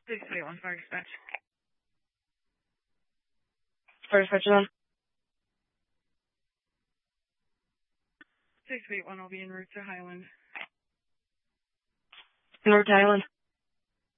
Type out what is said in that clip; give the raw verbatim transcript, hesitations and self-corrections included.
six eight one fire dispatch. Fire dispatch on. six eight one will be en route to Highland. En route to Highland.